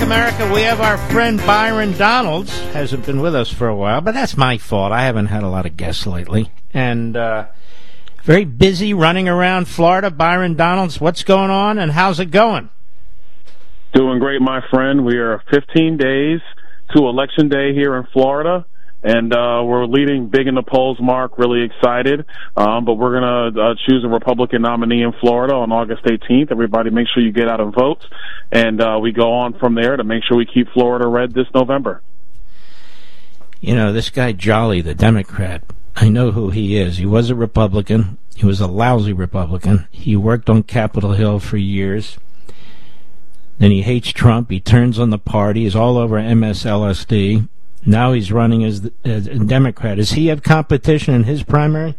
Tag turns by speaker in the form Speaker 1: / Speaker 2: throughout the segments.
Speaker 1: America. We have our friend Byron Donalds. Hasn't been with us for a while, but that's my fault. I haven't had a lot of guests lately. And very busy running around Florida. Byron Donalds, what's going on and how's it going?
Speaker 2: Doing great, my friend. We are 15 days to Election Day here in Florida. And we're leading big in the polls, Mark, really excited. But we're going to choose a Republican nominee in Florida on August 18th. Everybody make sure you get out and vote. And we go on from there to make sure we keep Florida red this November.
Speaker 1: You know, this guy Jolly, the Democrat, I know who he is. He was a Republican. He was a lousy Republican. He worked on Capitol Hill for years. Then he hates Trump. He turns on the party. He's all over MSLSD. Now he's running as a Democrat. Does he have competition in his primary?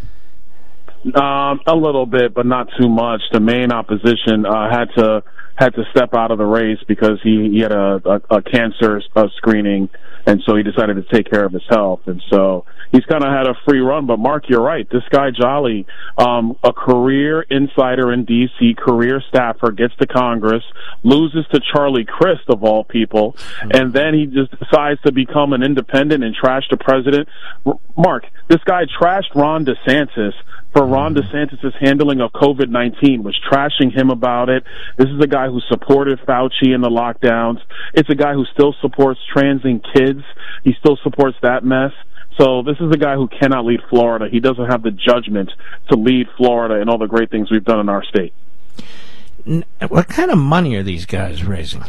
Speaker 2: A little bit, but not too much. The main opposition had to step out of the race because he had a cancer screening, and so he decided to take care of his health. And so he's kind of had a free run. But, Mark, you're right. This guy, Jolly, a career insider in D.C., career staffer, gets to Congress, loses to Charlie Crist, of all people, and then he just decides to become an independent and trash the president. Mark, this guy trashed Ron DeSantis for Ron DeSantis' handling of COVID-19, was trashing him about it. This is a guy who supported Fauci in the lockdowns. It's a guy who still supports transing kids. He still supports that mess. So this is a guy who cannot lead Florida. He doesn't have the judgment to lead Florida and all the great things we've done in our state.
Speaker 1: What kind of money are these guys raising?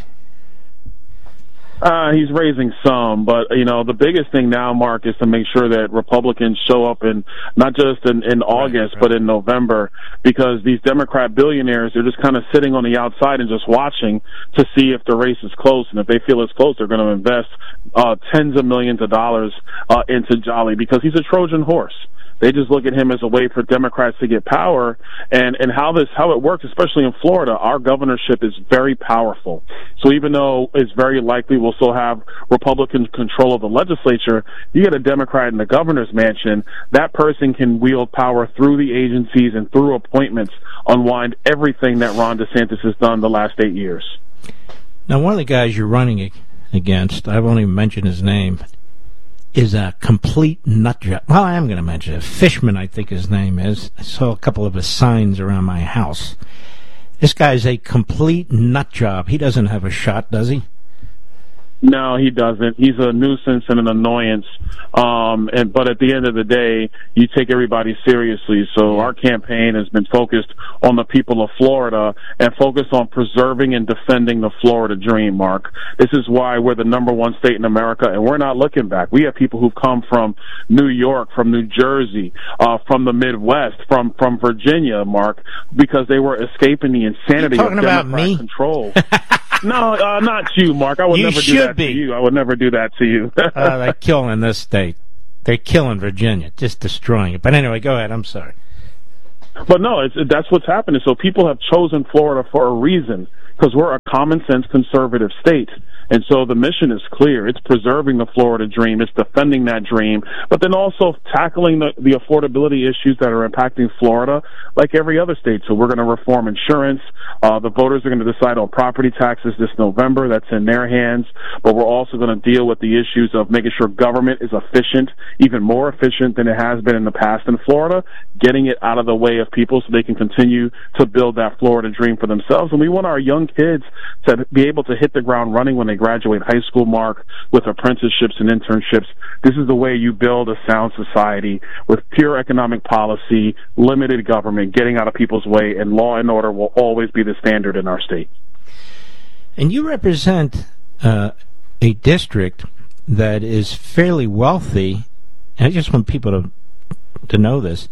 Speaker 2: He's raising some, but, you know, the biggest thing now, Mark, is to make sure that Republicans show up in, not just in August, but in November, because these Democrat billionaires, they're just kind of sitting on the outside and just watching to see if the race is close. And if they feel it's close, they're going to invest tens of millions of dollars into Jolly because he's a Trojan horse. They just look at him as a way for Democrats to get power, and how it works, especially in Florida, our governorship is very powerful. So even though it's very likely we'll still have Republican control of the legislature, you get a Democrat in the governor's mansion, that person can wield power through the agencies and through appointments, unwind everything that Ron DeSantis has done the last 8 years.
Speaker 1: Now, one of the guys you're running against, I won't even mention his name, is a complete nut job. Well, I am going to mention it. Fishman, I think his name is. I saw a couple of his signs around my house. This guy's a complete nut job. He doesn't have a shot, does he?
Speaker 2: No, he doesn't. He's a nuisance and an annoyance. But at the end of the day, you take everybody seriously. So our campaign has been focused on the people of Florida and focused on preserving and defending the Florida dream, Mark. This is why we're the #1 state in America, and we're not looking back. We have people who've come from New York, from New Jersey, from the Midwest, from Virginia, Mark, because they were escaping the insanity of Democrat control. No, not you, Mark. I would never do that to you. I would never do that to you.
Speaker 1: They're killing this state. They're killing Virginia, just destroying it. But anyway, go ahead. I'm sorry.
Speaker 2: But no, that's what's happening. So people have chosen Florida for a reason, because we're a common-sense conservative state. And so the mission is clear. It's preserving the Florida dream. It's defending that dream, but then also tackling the affordability issues that are impacting Florida like every other state. So we're going to reform insurance. The voters are going to decide on property taxes this November. That's in their hands. But we're also going to deal with the issues of making sure government is efficient, even more efficient than it has been in the past in Florida, getting it out of the way of people so they can continue to build that Florida dream for themselves. And we want our young kids to be able to hit the ground running when they graduate high school, Mark, with apprenticeships and internships. This is the way you build a sound society with pure economic policy, limited government, getting out of people's way, and law and order will always be the standard in our state.
Speaker 1: And you represent a district that is fairly wealthy, and I just want people to know this,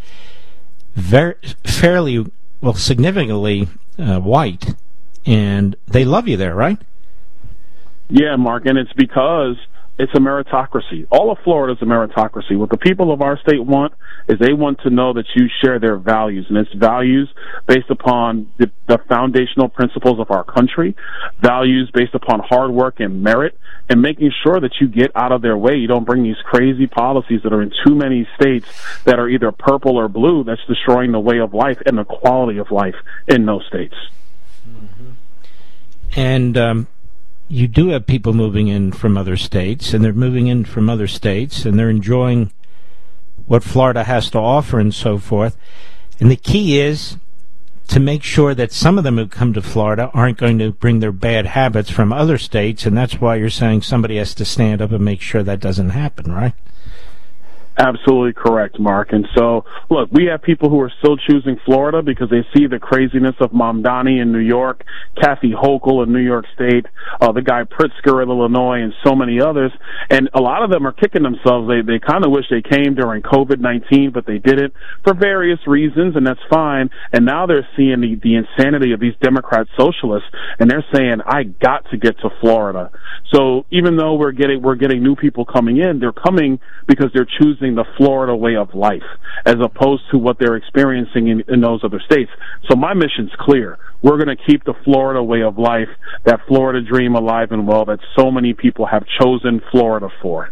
Speaker 1: fairly, well, significantly white, and they love you there, right?
Speaker 2: Yeah, Mark, and it's because it's a meritocracy. All of Florida is a meritocracy. What the people of our state want is they want to know that you share their values, and it's values based upon the foundational principles of our country, values based upon hard work and merit, and making sure that you get out of their way. You don't bring these crazy policies that are in too many states that are either purple or blue that's destroying the way of life and the quality of life in those states.
Speaker 1: And you do have people moving in from other states, and they're moving in from other states, and they're enjoying what Florida has to offer and so forth. And the key is to make sure that some of them who come to Florida aren't going to bring their bad habits from other states, and that's why you're saying somebody has to stand up and make sure that doesn't happen, right?
Speaker 2: Absolutely correct, Mark. And so, look, we have people who are still choosing Florida because they see the craziness of Mamdani in New York, Kathy Hochul in New York State, the guy Pritzker in Illinois, and so many others. And a lot of them are kicking themselves. They kind of wish they came during COVID-19, but they didn't for various reasons, and that's fine. And now they're seeing the insanity of these Democrat socialists, and they're saying, I got to get to Florida. So even though we're getting new people coming in, they're coming because they're choosing the Florida way of life as opposed to what they're experiencing in those other states. So my mission's clear. We're going to keep the Florida way of life, that Florida dream alive and well that so many people have chosen Florida for.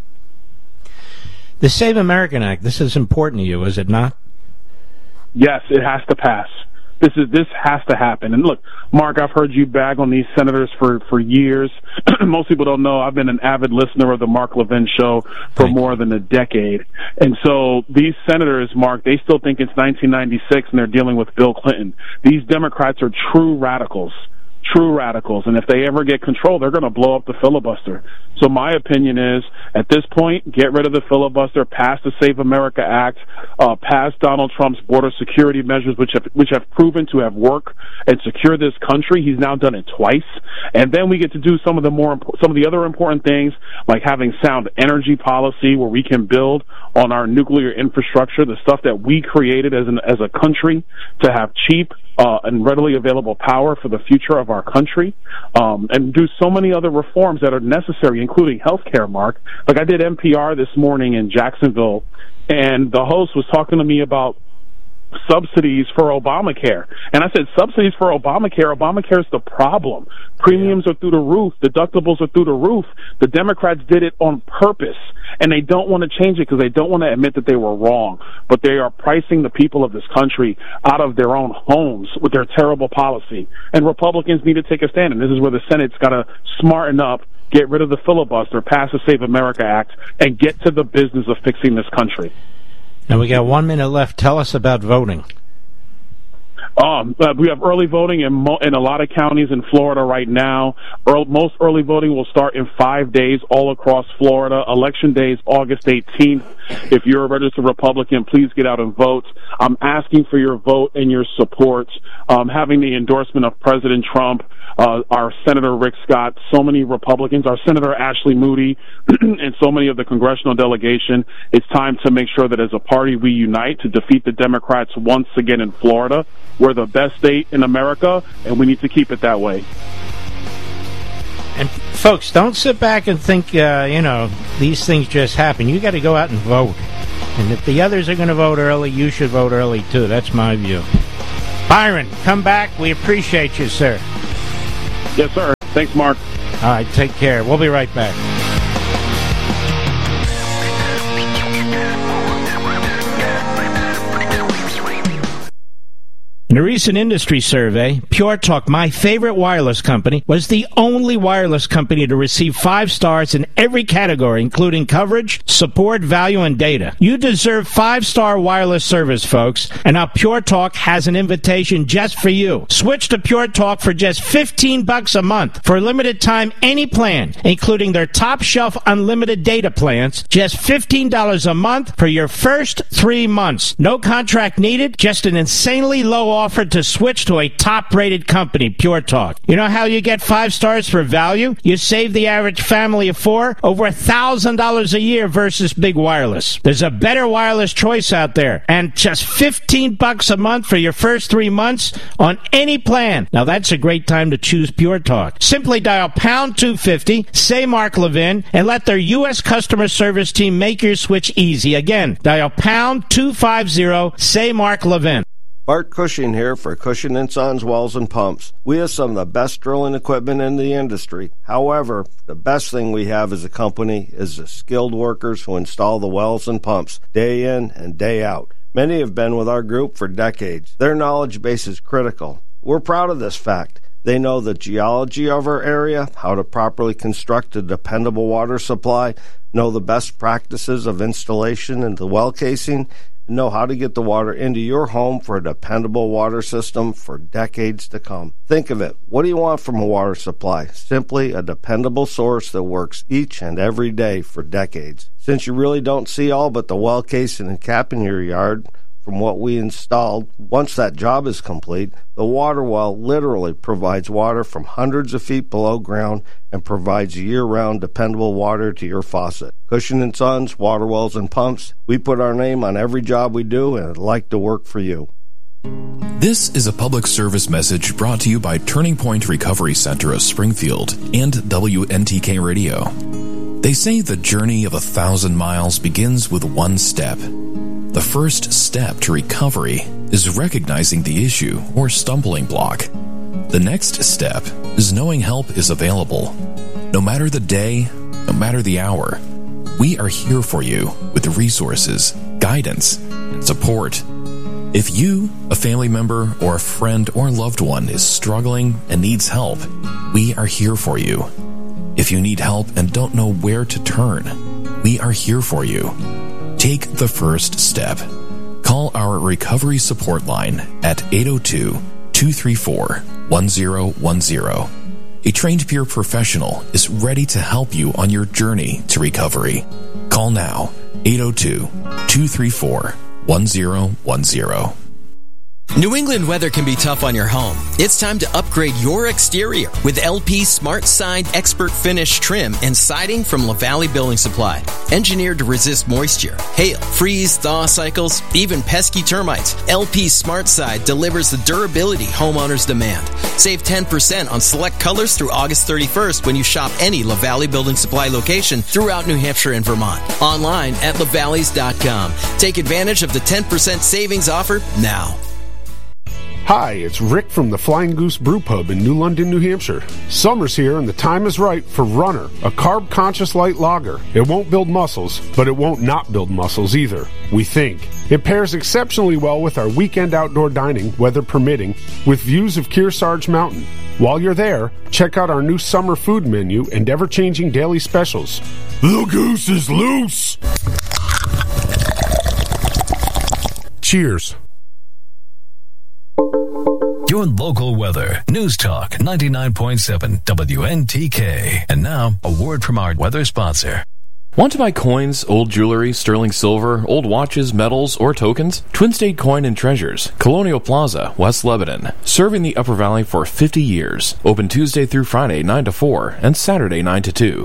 Speaker 1: The Save American Act, this is important to you, is it not?
Speaker 2: Yes, it has to pass. This has to happen. And look, Mark, I've heard you bag on these senators for years. Most people don't know I've been an avid listener of the Mark Levin show for more than a decade. And so these senators, Mark, they still think it's 1996 and they're dealing with Bill Clinton. These Democrats are true radicals. And if they ever get control, they're going to blow up the filibuster. So my opinion is, at this point, get rid of the filibuster, pass the Save America Act, pass Donald Trump's border security measures, which have proven to have worked and secure this country. He's now done it twice, and then we get to do some of the other important things, like having sound energy policy, where we can build on our nuclear infrastructure, the stuff that we created as a country, to have cheap and readily available power for the future of our country, and do so many other reforms that are necessary, including health care, Mark. Like, I did NPR this morning in Jacksonville, and the host was talking to me about subsidies for Obamacare. And I said, subsidies for Obamacare? Obamacare is the problem. Premiums are through the roof. Deductibles are through the roof. The Democrats did it on purpose, and they don't want to change it because they don't want to admit that they were wrong. But they are pricing the people of this country out of their own homes with their terrible policy. And Republicans need to take a stand, and this is where the Senate's got to smarten up, get rid of the filibuster, pass the Save America Act, and get to the business of fixing this country.
Speaker 1: Now, we got 1 minute left. Tell us about voting.
Speaker 2: We have early voting in a lot of counties in Florida right now. Most early voting will start in 5 days all across Florida. Election day is August 18th. If you're a registered Republican, please get out and vote. I'm asking for your vote and your support. Having the endorsement of President Trump, our Senator Rick Scott, so many Republicans, our Senator Ashley Moody, and so many of the congressional delegation. It's time to make sure that as a party we unite to defeat the Democrats once again in Florida. We're the best state in America, and we need to keep it that way.
Speaker 1: And folks, don't sit back and think, these things just happen. You got to go out and vote. And if the others are going to vote early, you should vote early too. That's my view. Byron, come back. We appreciate you, sir.
Speaker 2: Yes, sir. Thanks, Mark.
Speaker 1: All right, take care. We'll be right back. In a recent industry survey, Pure Talk, my favorite wireless company, was the only wireless company to receive 5 stars in every category, including coverage, support, value, and data. You deserve 5-star wireless service, folks, and now Pure Talk has an invitation just for you. Switch to Pure Talk for just $15 a month. For a limited time, any plan, including their top-shelf unlimited data plans, just $15 a month for your first 3 months. No contract needed, just an insanely low offered to switch to a top-rated company, Pure Talk. You know how you get 5 stars for value? You save the average family of 4 over $1,000 a year versus big wireless. There's a better wireless choice out there, and just $15 a month for your first 3 months on any plan. Now that's a great time to choose Pure Talk. Simply dial pound 250, say Mark Levin, and let their U.S. customer service team make your switch easy. Again, dial pound 250, say Mark Levin.
Speaker 3: Bart Cushing here for Cushing & Sons Wells and Pumps. We have some of the best drilling equipment in the industry. However, the best thing we have as a company is the skilled workers who install the wells and pumps day in and day out. Many have been with our group for decades. Their knowledge base is critical. We're proud of this fact. They know the geology of our area, how to properly construct a dependable water supply, know the best practices of installation into well casing, and know how to get the water into your home for a dependable water system for decades to come. Think of it. What do you want from a water supply? Simply a dependable source that works each and every day for decades. Since you really don't see all but the well casing and cap in your yard, from what we installed, once that job is complete, the water well literally provides water from hundreds of feet below ground and provides year-round dependable water to your faucet. Cushing & Sons, Water Wells and Pumps, we put our name on every job we do, and I'd like to work for you.
Speaker 4: This is a public service message brought to you by Turning Point Recovery Center of Springfield and WNTK Radio. They say the journey of 1,000 miles begins with one step. The first step to recovery is recognizing the issue or stumbling block. The next step is knowing help is available. No matter the day, no matter the hour, we are here for you with the resources, guidance, and support. If you, a family member, or a friend or loved one is struggling and needs help, we are here for you. If you need help and don't know where to turn, we are here for you. Take the first step. Call our recovery support line at 802-234-1010. A trained peer professional is ready to help you on your journey to recovery. Call now, 802-234-1010.
Speaker 5: New England weather can be tough on your home. It's time to upgrade your exterior with LP Smart Side Expert Finish trim and siding from LaValle Building Supply. Engineered to resist moisture, hail, freeze, thaw cycles, even pesky termites, LP Smart Side delivers the durability homeowners demand. Save 10% on select colors through August 31st when you shop any LaValle Building Supply location throughout New Hampshire and Vermont. Online at lavalleys.com. Take advantage of the 10% savings offer now.
Speaker 6: Hi, it's Rick from the Flying Goose Brew Pub in New London, New Hampshire. Summer's here and the time is right for Runner, a carb-conscious light lager. It won't build muscles, but it won't not build muscles either, we think. It pairs exceptionally well with our weekend outdoor dining, weather permitting, with views of Kearsarge Mountain. While you're there, check out our new summer food menu and ever-changing daily specials. The goose is loose! Cheers.
Speaker 7: Your local weather. News Talk 99.7 WNTK. And now, a word from our weather sponsor.
Speaker 8: Want to buy coins, old jewelry, sterling silver, old watches, medals, or tokens? Twin State Coin and Treasures, Colonial Plaza, West Lebanon. Serving the Upper Valley for 50 years. Open Tuesday through Friday 9 to 4 and Saturday 9 to 2.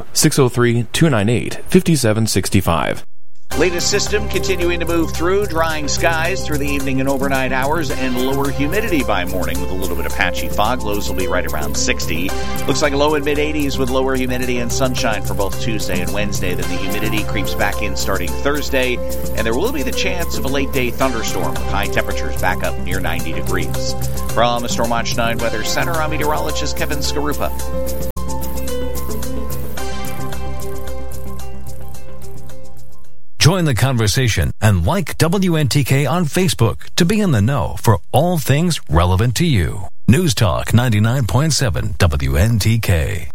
Speaker 8: 603-298-5765.
Speaker 9: Latest system continuing to move through, drying skies through the evening and overnight hours, and lower humidity by morning with a little bit of patchy fog. Lows will be right around 60. Looks like a low in mid-80s with lower humidity and sunshine for both Tuesday and Wednesday. Then the humidity creeps back in starting Thursday, and there will be the chance of a late-day thunderstorm with high temperatures back up near 90 degrees. From the Stormwatch 9 Weather Center, I'm meteorologist Kevin Skarupa.
Speaker 7: Join the conversation and like WNTK on Facebook to be in the know for all things relevant to you. News Talk 99.7 WNTK.